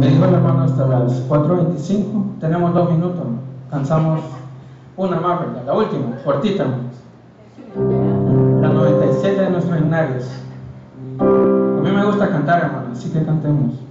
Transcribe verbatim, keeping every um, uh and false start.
dijo el hermano hasta las cuatro veinticinco. Tenemos dos minutos, ¿no? Cansamos una más, ¿verdad? La última, cortita, ¿no? La noventa y siete de nuestros himnarios. A mí me gusta cantar, hermano, así que cantemos.